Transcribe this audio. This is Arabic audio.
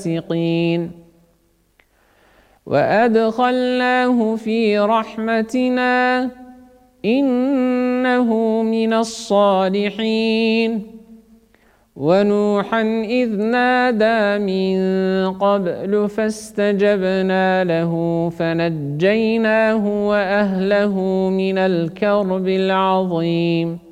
الفاسقين وأدخلناه في رحمتنا إنه من الصالحين ونوحا إذ نادى من قبل فاستجبنا له فنجيناه وأهله من الكرب العظيم